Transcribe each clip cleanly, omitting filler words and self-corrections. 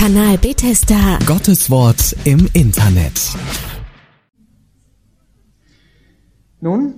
Kanal Bethesda. Gottes Wort im Internet. Nun,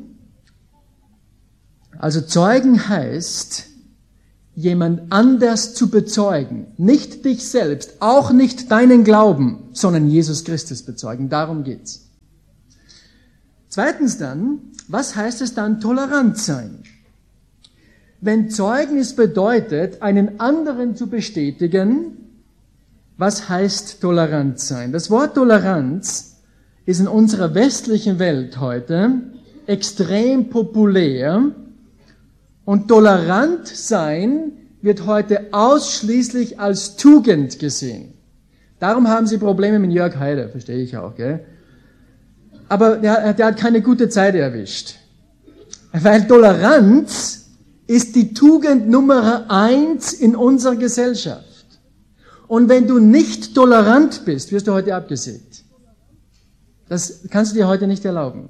also Zeugen heißt, jemand anders zu bezeugen. Nicht dich selbst, auch nicht deinen Glauben, sondern Jesus Christus bezeugen. Darum geht's. Zweitens dann, was heißt es dann, tolerant sein? Wenn Zeugnis bedeutet, einen anderen zu bestätigen, was heißt tolerant sein? Das Wort Toleranz ist in unserer westlichen Welt heute extrem populär und tolerant sein wird heute ausschließlich als Tugend gesehen. Darum haben sie Probleme mit Jörg Haider, verstehe ich auch, gell? Aber der hat keine gute Zeit erwischt. Weil Toleranz ist die Tugend Nummer 1 in unserer Gesellschaft. Und wenn du nicht tolerant bist, wirst du heute abgesägt. Das kannst du dir heute nicht erlauben.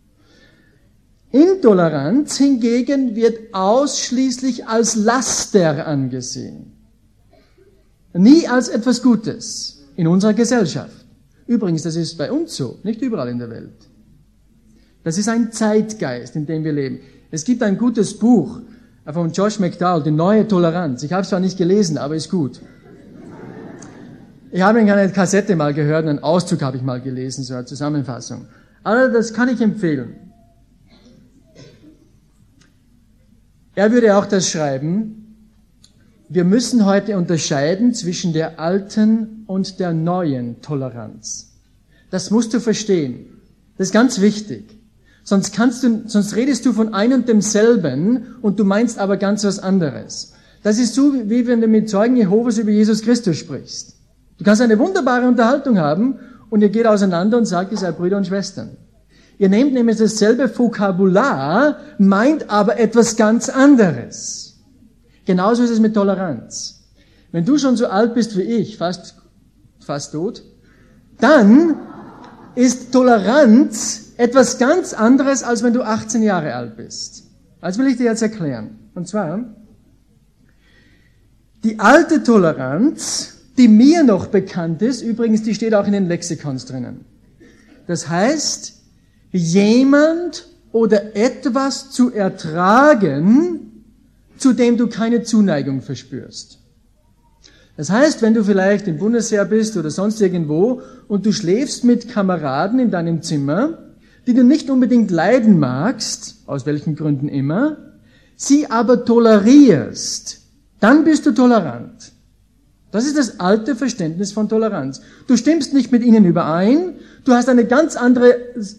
Intoleranz hingegen wird ausschließlich als Laster angesehen. Nie als etwas Gutes in unserer Gesellschaft. Übrigens, das ist bei uns so, nicht überall in der Welt. Das ist ein Zeitgeist, in dem wir leben. Es gibt ein gutes Buch von Josh McDowell, Die neue Toleranz. Ich habe es zwar nicht gelesen, aber ist gut. Ich habe in einer Kassette mal gehört, einen Auszug habe ich mal gelesen, so eine Zusammenfassung. Aber das kann ich empfehlen. Er würde auch das schreiben: Wir müssen heute unterscheiden zwischen der alten und der neuen Toleranz. Das musst du verstehen. Das ist ganz wichtig. Sonst redest du von einem und demselben und du meinst aber ganz was anderes. Das ist so, wie wenn du mit Zeugen Jehovas über Jesus Christus sprichst. Du kannst eine wunderbare Unterhaltung haben und ihr geht auseinander und sagt, ihr seid Brüder und Schwestern. Ihr nehmt nämlich dasselbe Vokabular, meint aber etwas ganz anderes. Genauso ist es mit Toleranz. Wenn du schon so alt bist wie ich, fast tot, dann ist Toleranz etwas ganz anderes, als wenn du 18 Jahre alt bist. Das will ich dir jetzt erklären. Und zwar, die alte Toleranz, die mir noch bekannt ist, übrigens, die steht auch in den Lexikons drinnen. Das heißt, jemand oder etwas zu ertragen, zu dem du keine Zuneigung verspürst. Das heißt, wenn du vielleicht im Bundesheer bist oder sonst irgendwo und du schläfst mit Kameraden in deinem Zimmer, die du nicht unbedingt leiden magst, aus welchen Gründen immer, sie aber tolerierst, dann bist du tolerant. Das ist das alte Verständnis von Toleranz. Du stimmst nicht mit ihnen überein, du hast eine ganz andere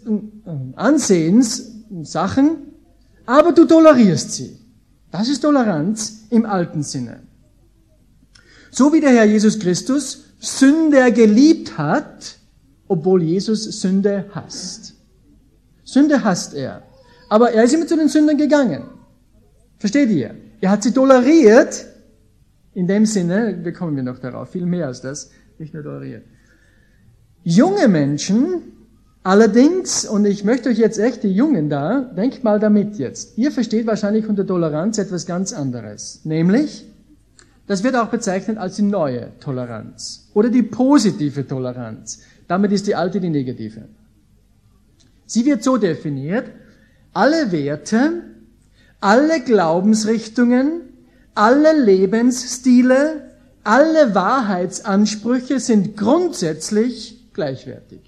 Ansehenssachen, aber du tolerierst sie. Das ist Toleranz im alten Sinne. So wie der Herr Jesus Christus Sünder geliebt hat, obwohl Jesus Sünde hasst. Sünde hasst er. Aber er ist immer zu den Sündern gegangen. Versteht ihr? Er hat sie toleriert. In dem Sinne, wir kommen noch darauf, viel mehr als das, nicht nur toleriert. Junge Menschen allerdings, und ich möchte euch jetzt echt die Jungen da, denkt mal damit jetzt. Ihr versteht wahrscheinlich unter Toleranz etwas ganz anderes. Nämlich, das wird auch bezeichnet als die neue Toleranz oder die positive Toleranz. Damit ist die alte die negative. Sie wird so definiert: Alle Werte, alle Glaubensrichtungen, alle Lebensstile, alle Wahrheitsansprüche sind grundsätzlich gleichwertig.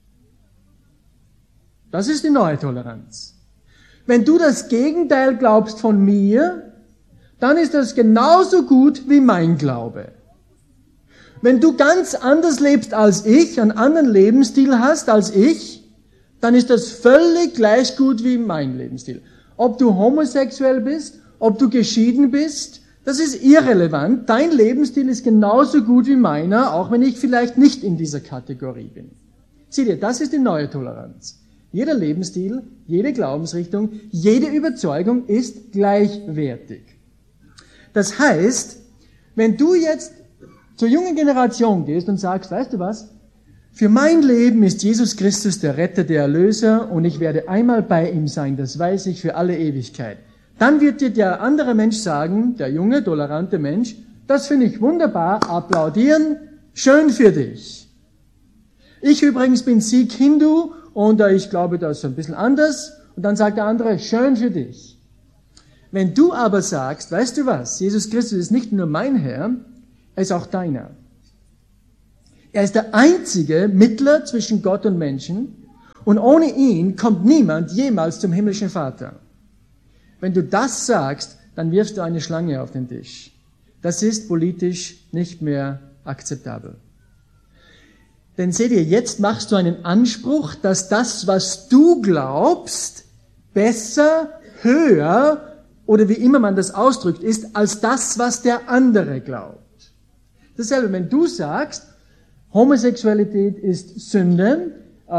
Das ist die neue Toleranz. Wenn du das Gegenteil glaubst von mir, dann ist das genauso gut wie mein Glaube. Wenn du ganz anders lebst als ich, einen anderen Lebensstil hast als ich, dann ist das völlig gleich gut wie mein Lebensstil. Ob du homosexuell bist, ob du geschieden bist, das ist irrelevant. Dein Lebensstil ist genauso gut wie meiner, auch wenn ich vielleicht nicht in dieser Kategorie bin. Seht ihr, das ist die neue Toleranz. Jeder Lebensstil, jede Glaubensrichtung, jede Überzeugung ist gleichwertig. Das heißt, wenn du jetzt zur jungen Generation gehst und sagst, weißt du was? Für mein Leben ist Jesus Christus der Retter, der Erlöser und ich werde einmal bei ihm sein, das weiß ich für alle Ewigkeit. Dann wird dir der andere Mensch sagen, der junge, tolerante Mensch, das finde ich wunderbar, applaudieren, Schön für dich. Ich übrigens bin Sikh Hindu und ich glaube, das ist ein bisschen anders. Und dann sagt der andere, schön für dich. Wenn du aber sagst, weißt du was, Jesus Christus ist nicht nur mein Herr, er ist auch deiner. Er ist der einzige Mittler zwischen Gott und Menschen und ohne ihn kommt niemand jemals zum himmlischen Vater. Wenn du das sagst, dann wirfst du eine Schlange auf den Tisch. Das ist politisch nicht mehr akzeptabel. Denn seht ihr, jetzt machst du einen Anspruch, dass das, was du glaubst, besser, höher oder wie immer man das ausdrückt, ist als das, was der andere glaubt. Dasselbe, wenn du sagst, Homosexualität ist Sünde,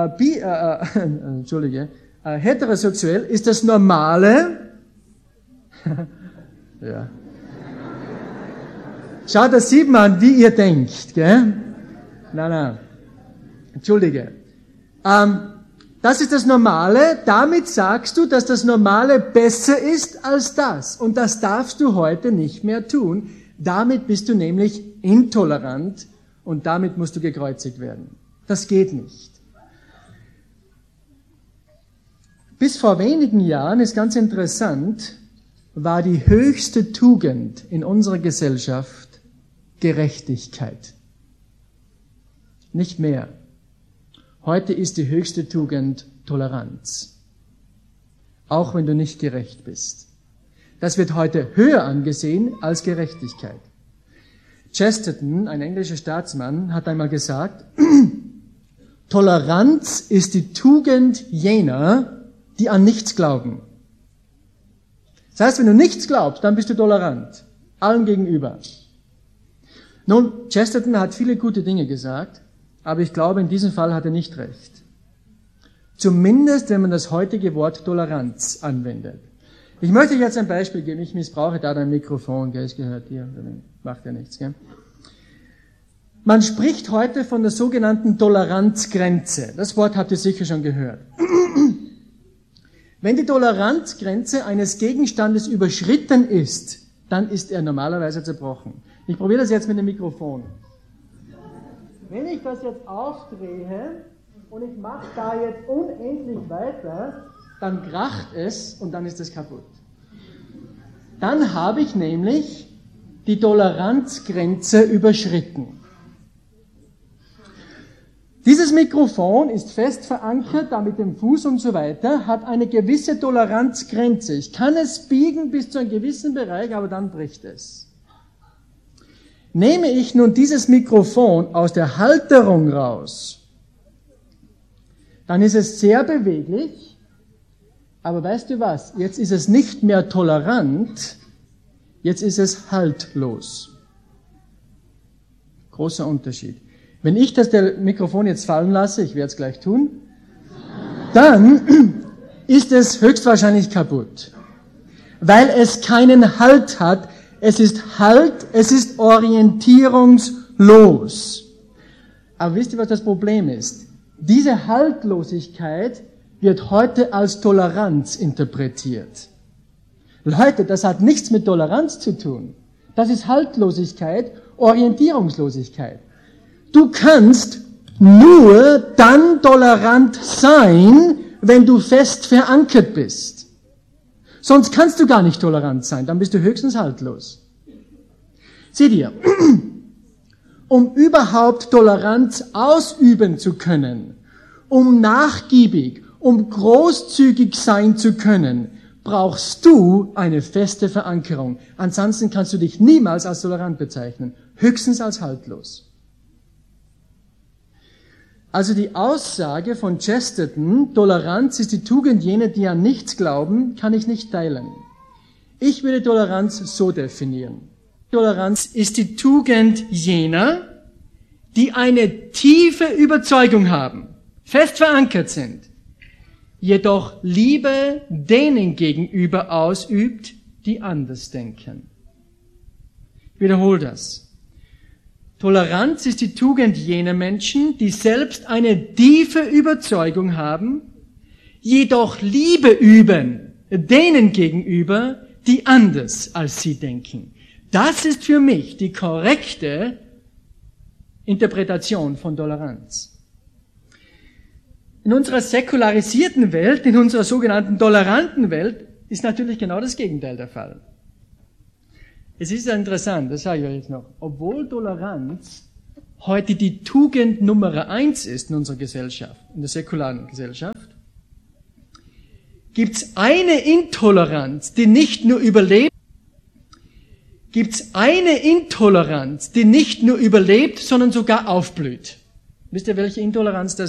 heterosexuell ist das Normale. Ja. Schau, das sieht man, wie ihr denkt, gell? Nein. Entschuldige. Das ist das Normale. Damit sagst du, dass das Normale besser ist als das. Und das darfst du heute nicht mehr tun. Damit bist du nämlich intolerant und damit musst du gekreuzigt werden. Das geht nicht. Bis vor wenigen Jahren, ist ganz interessant, war die höchste Tugend in unserer Gesellschaft Gerechtigkeit. Nicht mehr. Heute ist die höchste Tugend Toleranz. Auch wenn du nicht gerecht bist. Das wird heute höher angesehen als Gerechtigkeit. Chesterton, ein englischer Staatsmann, hat einmal gesagt, Toleranz ist die Tugend jener, die an nichts glauben. Das heißt, wenn du nichts glaubst, dann bist du tolerant. Allen gegenüber. Nun, Chesterton hat viele gute Dinge gesagt, aber ich glaube, in diesem Fall hat er nicht recht. Zumindest, wenn man das heutige Wort Toleranz anwendet. Ich möchte jetzt ein Beispiel geben. Ich missbrauche da dein Mikrofon, gell? Es gehört dir. Macht ja nichts, gell? Man spricht heute von der sogenannten Toleranzgrenze. Das Wort habt ihr sicher schon gehört. Wenn die Toleranzgrenze eines Gegenstandes überschritten ist, dann ist er normalerweise zerbrochen. Ich probiere das jetzt mit dem Mikrofon. Wenn ich das jetzt aufdrehe und ich mache da jetzt unendlich weiter, dann kracht es und dann ist es kaputt. Dann habe ich nämlich die Toleranzgrenze überschritten. Dieses Mikrofon ist fest verankert, da mit dem Fuß und so weiter, hat eine gewisse Toleranzgrenze. Ich kann es biegen bis zu einem gewissen Bereich, aber dann bricht es. Nehme ich nun dieses Mikrofon aus der Halterung raus, dann ist es sehr beweglich, aber weißt du was? Jetzt ist es nicht mehr tolerant, jetzt ist es haltlos. Großer Unterschied. Wenn ich das Mikrofon jetzt fallen lasse, ich werde es gleich tun, dann ist es höchstwahrscheinlich kaputt, weil es keinen Halt hat. Es ist orientierungslos. Aber wisst ihr, was das Problem ist? Diese Haltlosigkeit wird heute als Toleranz interpretiert. Leute, das hat nichts mit Toleranz zu tun. Das ist Haltlosigkeit, Orientierungslosigkeit. Du kannst nur dann tolerant sein, wenn du fest verankert bist. Sonst kannst du gar nicht tolerant sein, dann bist du höchstens haltlos. Seht ihr, um überhaupt Toleranz ausüben zu können, um nachgiebig, um großzügig sein zu können, brauchst du eine feste Verankerung. Ansonsten kannst du dich niemals als tolerant bezeichnen, höchstens als haltlos. Also die Aussage von Chesterton, Toleranz ist die Tugend jener, die an nichts glauben, kann ich nicht teilen. Ich würde Toleranz so definieren. Toleranz ist die Tugend jener, die eine tiefe Überzeugung haben, fest verankert sind, jedoch Liebe denen gegenüber ausübt, die anders denken. Ich wiederhole das. Toleranz ist die Tugend jener Menschen, die selbst eine tiefe Überzeugung haben, jedoch Liebe üben denen gegenüber, die anders als sie denken. Das ist für mich die korrekte Interpretation von Toleranz. In unserer säkularisierten Welt, in unserer sogenannten toleranten Welt, ist natürlich genau das Gegenteil der Fall. Es ist ja interessant, das sage ich euch jetzt noch, obwohl Toleranz heute die Tugend Nummer 1 ist in unserer Gesellschaft, in der säkularen Gesellschaft, gibt es eine Intoleranz, die nicht nur überlebt, sondern sogar aufblüht. Wisst ihr, welche Intoleranz das